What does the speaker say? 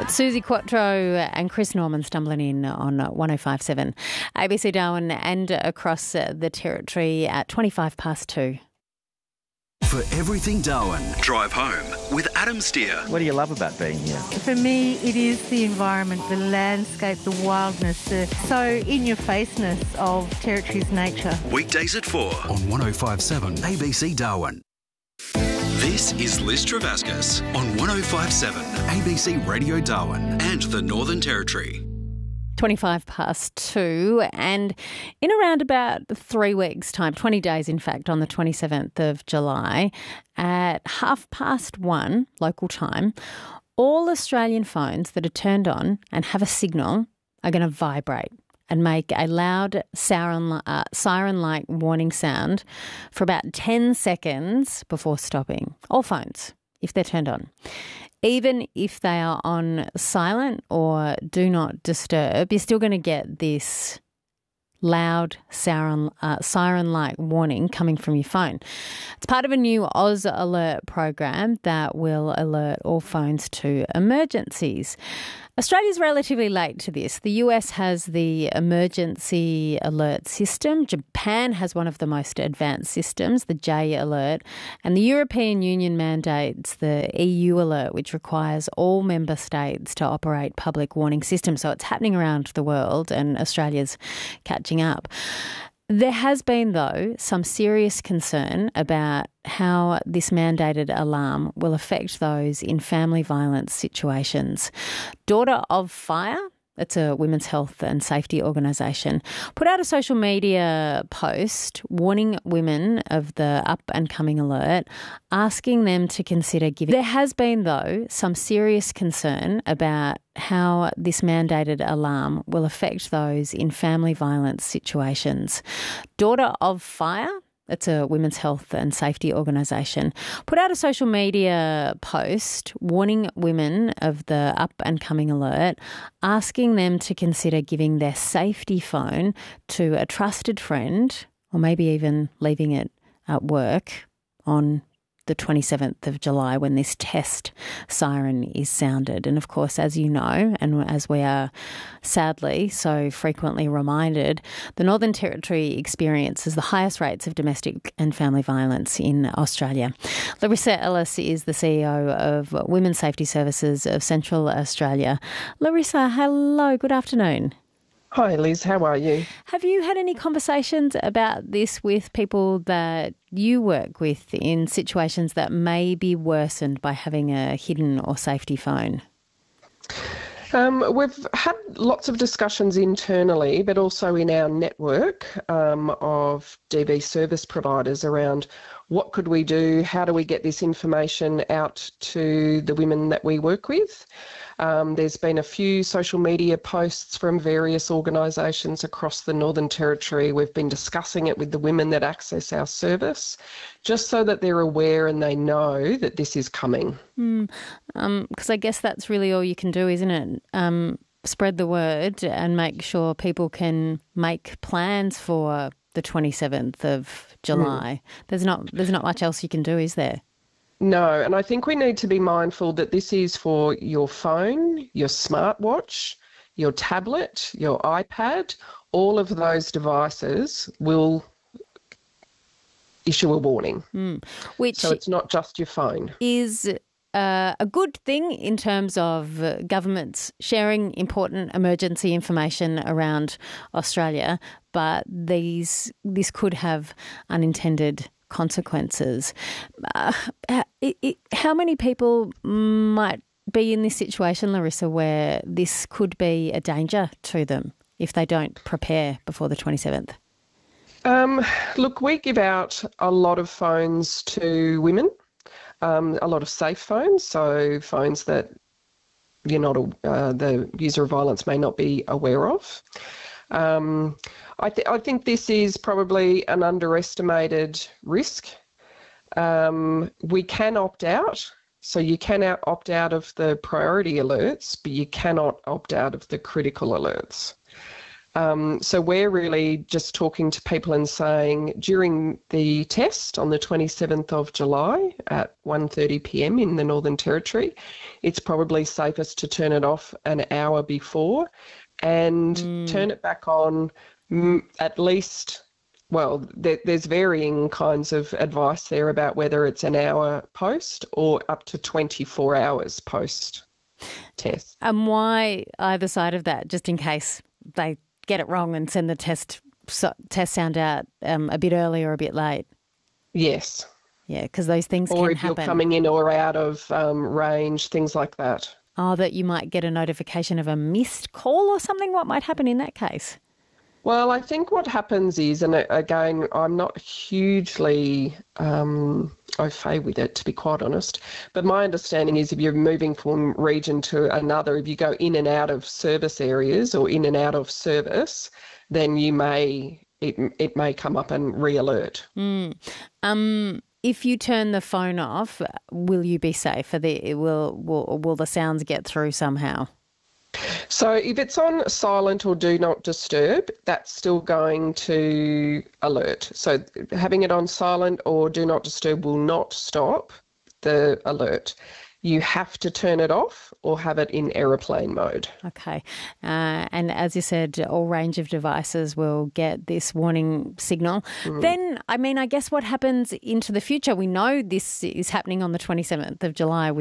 It's Susie Quattro and Chris Norman stumbling in on 105.7 ABC Darwin and across the territory at 2:25 For everything Darwin, drive home with Adam Steer. What do you love about being here? For me, it is the environment, the landscape, the wildness, the so in-your-faceness of Territory's nature. Weekdays at 4 on 105.7 ABC Darwin. This is Liz Travascus on 105.7 ABC Radio Darwin and the Northern Territory. 2:25 and in around about 3 weeks' time, 20 days in fact, on the 27th of July at 1:30 local time, all Australian phones that are turned on and have a signal are going to vibrate and make a loud siren-like warning sound for about 10 seconds before stopping. All phones, if they're turned on. Even if they are on silent or do not disturb, you're still going to get this loud siren-like warning coming from your phone. It's part of a new Oz Alert program that will alert all phones to emergencies. Australia's relatively late to this. The US has the emergency alert system. Japan has one of the most advanced systems, the J Alert. And the European Union mandates the EU Alert, which requires all member states to operate public warning systems. So it's happening around the world and Australia's catching up. There has been, though, some serious concern about how this mandated alarm will affect those in family violence situations. Daughter of Fire, it's a women's health and safety organisation, put out a social media post warning women of the up-and-coming alert, asking them to consider giving. There has been, though, some serious concern about how this mandated alarm will affect those in family violence situations. Daughter of Fire, it's a women's health and safety organisation, put out a social media post warning women of the up-and-coming alert, asking them to consider giving their safety phone to a trusted friend or maybe even leaving it at work on the 27th of July when this test siren is sounded. And of course, as you know, and as we are sadly so frequently reminded, the Northern Territory experiences the highest rates of domestic and family violence in Australia. Larissa Ellis is the CEO of Women's Safety Services of Central Australia. Larissa, hello, good afternoon. Hi Liz, how are you? Have you had any conversations about this with people that you work with in situations that may be worsened by having a hidden or safety phone? We've had lots of discussions internally, but also in our network of DV service providers around what could we do, how do we get this information out to the women that we work with. There's been a few social media posts from various organisations across the Northern Territory. We've been discussing it with the women that access our service, just so that they're aware and they know that this is coming. Because I guess that's really all you can do, isn't it? Spread the word and make sure people can make plans for the 27th of July. There's not much else you can do, is there? No, and I think we need to be mindful that this is for your phone, your smartwatch, your tablet, your iPad. All of those devices will issue a warning. So it's not just your phone. Is a good thing in terms of governments sharing important emergency information around Australia, but this could have unintended consequences. How many people might be in this situation, Larissa, where this could be a danger to them if they don't prepare before the 27th? Look, we give out a lot of phones to women, a lot of safe phones, so phones that the user of violence may not be aware of. I think this is probably an underestimated risk. We can opt out, so you can opt out of the priority alerts, but you cannot opt out of the critical alerts. So we're really just talking to people and saying during the test on the 27th of July at 1:30 p.m. in the Northern Territory, it's probably safest to turn it off an hour before and turn it back on at least, well, there's varying kinds of advice there about whether it's an hour post or up to 24 hours post test. And why either side of that, just in case they get it wrong and send the test sound out a bit early or a bit late? Yes. Yeah, because those things can happen. Or if you're coming in or out of range, things like that. Oh, that you might get a notification of a missed call or something? What might happen in that case? Well, I think what happens is, and again, I'm not hugely au fait with it, to be quite honest, but my understanding is if you're moving from region to another, if you go in and out of service areas or in and out of service, then it may come up and re-alert. If you turn the phone off, will you be safe? Will the sounds get through somehow? So if it's on silent or do not disturb, that's still going to alert. So having it on silent or do not disturb will not stop the alert. You have to turn it off or have it in aeroplane mode. Okay. And as you said, all range of devices will get this warning signal. Then, I guess what happens into the future? We know this is happening on the 27th of July